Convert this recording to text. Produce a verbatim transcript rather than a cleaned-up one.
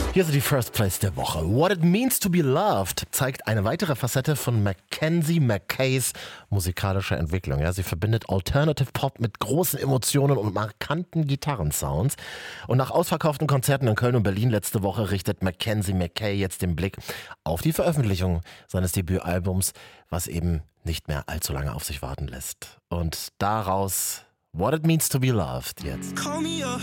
Hier sind die First Place der Woche. What It Means to Be Loved zeigt eine weitere Facette von Mackenzie McKays musikalischer Entwicklung. Ja, sie verbindet Alternative Pop mit großen Emotionen und markanten Gitarrensounds. Und nach ausverkauften Konzerten in Köln und Berlin letzte Woche richtet Mackenzie McKay jetzt den Blick auf die Veröffentlichung seines Debütalbums, was eben nicht mehr allzu lange auf sich warten lässt. Und daraus What It Means to Be Loved jetzt.